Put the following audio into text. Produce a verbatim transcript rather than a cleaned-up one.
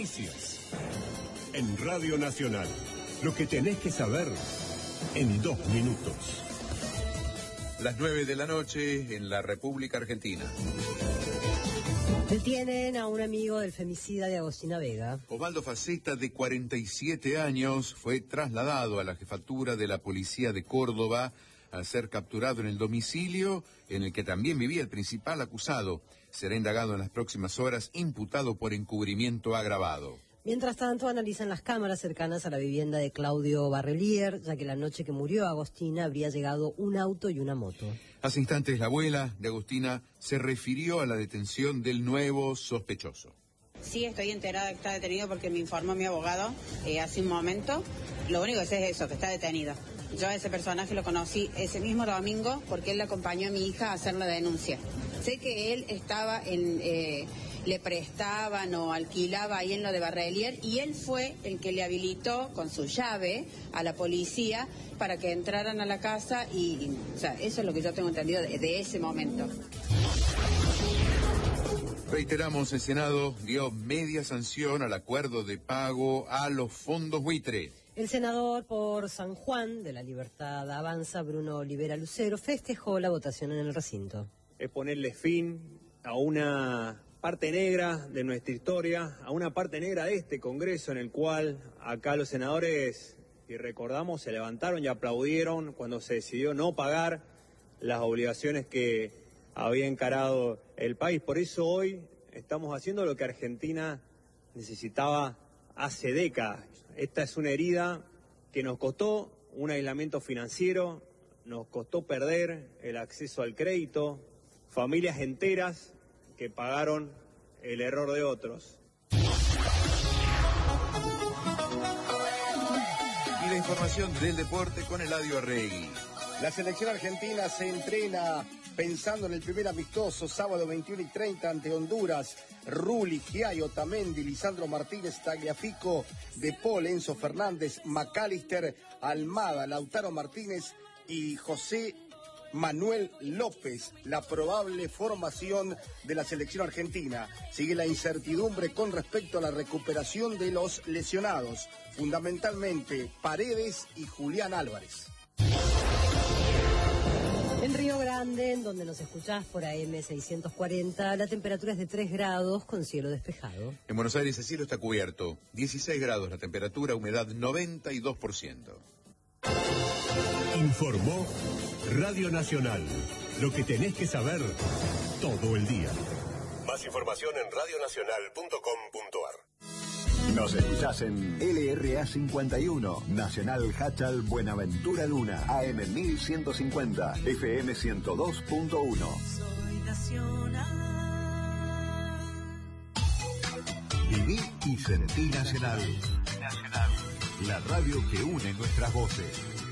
noticias. En Radio Nacional, lo que tenés que saber en dos minutos. Las nueve de la noche en la República Argentina. Detienen a un amigo del femicida de Agostina Vega. Osvaldo Faceta, de cuarenta y siete años, fue trasladado a la jefatura de la policía de Córdoba al ser capturado en el domicilio en el que también vivía el principal acusado. Será indagado en las próximas horas, imputado por encubrimiento agravado. Mientras tanto, analizan las cámaras cercanas a la vivienda de Claudio Barrelier, ya que la noche que murió Agostina habría llegado un auto y una moto. Hace instantes, la abuela de Agostina se refirió a la detención del nuevo sospechoso. Sí, estoy enterada de que está detenido porque me informó mi abogado eh, hace un momento. Lo único que sé es eso, que está detenido. Yo a ese personaje lo conocí ese mismo domingo porque él le acompañó a mi hija a hacer la denuncia. Sé que él estaba en... Eh, le prestaban o alquilaba ahí en lo de Barrelier y él fue el que le habilitó con su llave a la policía para que entraran a la casa y, y o sea, eso es lo que yo tengo entendido de, de ese momento. Reiteramos, el Senado dio media sanción al acuerdo de pago a los fondos buitre. El senador por San Juan de la Libertad Avanza, Bruno Olivera Lucero, festejó la votación en el recinto. Es ponerle fin a una parte negra de nuestra historia, a una parte negra de este Congreso en el cual acá los senadores, y recordamos, se levantaron y aplaudieron cuando se decidió no pagar las obligaciones que había encarado el país. Por eso hoy estamos haciendo lo que Argentina necesitaba hace décadas. Esta es una herida que nos costó un aislamiento financiero, nos costó perder el acceso al crédito, familias enteras que pagaron el error de otros. Y la información del deporte con Eladio Arregui. La selección argentina se entrena pensando en el primer amistoso, sábado veintiuno y treinta ante Honduras. Rulli, Giai, Otamendi, Lisandro Martínez, Tagliafico, De Paul, Enzo Fernández, McAllister, Almada, Lautaro Martínez y José Manuel López, la probable formación de la selección argentina. Sigue la incertidumbre con respecto a la recuperación de los lesionados, fundamentalmente Paredes y Julián Álvarez. En Río Grande, en donde nos escuchás por A M seiscientos cuarenta, la temperatura es de tres grados con cielo despejado. En Buenos Aires el cielo está cubierto, dieciséis grados la temperatura, humedad noventa y dos por ciento. Informó Radio Nacional. Lo que tenés que saber todo el día. Más información en radio nacional punto com punto ar. Nos escuchás en L R A cincuenta y uno, Nacional Hachal Buenaventura Luna, A M mil ciento cincuenta, F M ciento dos punto uno. Soy nacional. Viví y sentí Nacional. Nacional. La radio que une nuestras voces.